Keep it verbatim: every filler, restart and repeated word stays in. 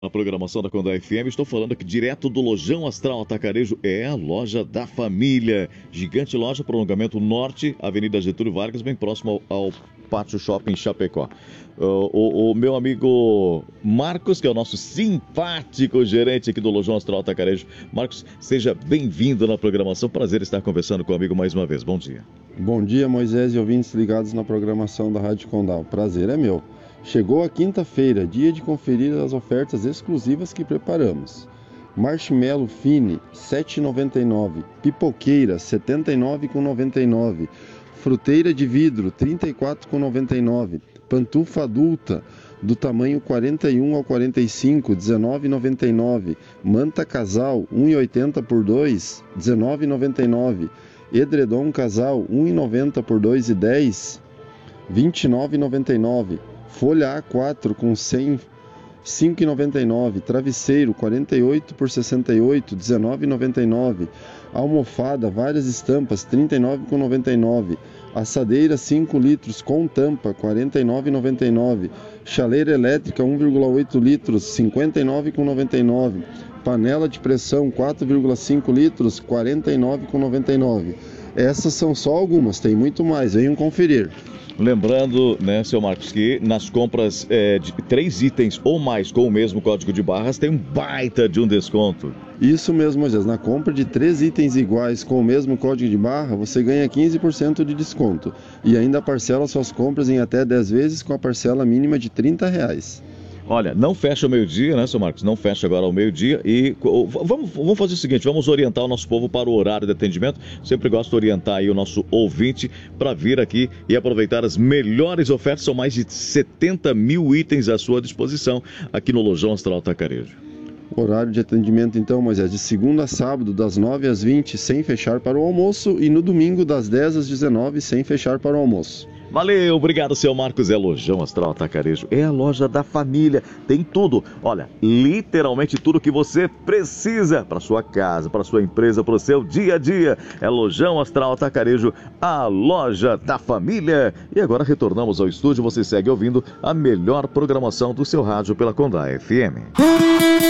Na programação da Condá F M, estou falando aqui direto do Lojão Astral Atacarejo, é a loja da família. Gigante loja, prolongamento norte, Avenida Getúlio Vargas, bem próximo ao, ao Pátio Shopping Chapecó. Uh, o, o meu amigo Marcos, que é o nosso simpático gerente aqui do Lojão Astral Atacarejo. Marcos, seja bem-vindo na programação, prazer estar conversando com o amigo mais uma vez, bom dia. Bom dia, Moisés e ouvintes ligados na programação da Rádio Condá, o prazer é meu. Chegou a quinta-feira, dia de conferir as ofertas exclusivas que preparamos. Marshmallow Fine, sete reais e noventa e nove centavos. Pipoqueira, setenta e nove reais e noventa e nove centavos. Fruteira de vidro, trinta e quatro reais e noventa e nove centavos. Pantufa adulta, do tamanho quarenta e um ao quarenta e cinco, dezenove reais e noventa e nove centavos. Manta casal, um real e oitenta centavos por dois, dezenove reais e noventa e nove centavos. Edredom casal, um real e noventa centavos por dois e dez centavos, vinte e nove reais e noventa e nove centavos. Folha A quatro com cem, cinco reais e noventa e nove centavos. Travesseiro, quarenta e oito por sessenta e oito, dezenove reais e noventa e nove centavos. Almofada, várias estampas, trinta e nove reais e noventa e nove centavos. Assadeira cinco litros com tampa, quarenta e nove reais e noventa e nove centavos. Chaleira elétrica um vírgula oito litros, cinquenta e nove reais e noventa e nove centavos. Panela de pressão quatro vírgula cinco litros, quarenta e nove reais e noventa e nove centavos. Essas são só algumas, tem muito mais, venham conferir. Lembrando, né, seu Marcos, que nas compras é, de três itens ou mais com o mesmo código de barras tem um baita de um desconto. Isso mesmo, Moisés. Na compra de três itens iguais com o mesmo código de barra, você ganha quinze por cento de desconto. E ainda parcela suas compras em até dez vezes com a parcela mínima de trinta reais. Olha, não fecha ao meio-dia, né, seu Marcos? Não fecha agora ao meio-dia e vamos, vamos fazer o seguinte, vamos orientar o nosso povo para o horário de atendimento. Sempre gosto de orientar aí o nosso ouvinte para vir aqui e aproveitar as melhores ofertas. São mais de setenta mil itens à sua disposição aqui no Lojão Astral Atacarejo. Horário de atendimento então, Moisés, de segunda a sábado, das nove às vinte, sem fechar para o almoço, e no domingo, das dez às dezenove, sem fechar para o almoço. Valeu, obrigado, seu Marcos. É Lojão Astral Atacarejo, é a loja da família, tem tudo, olha, literalmente tudo que você precisa para sua casa, para sua empresa, para o seu dia a dia. É Lojão Astral Atacarejo, a loja da família. E agora retornamos ao estúdio, você segue ouvindo a melhor programação do seu rádio pela Condá F M.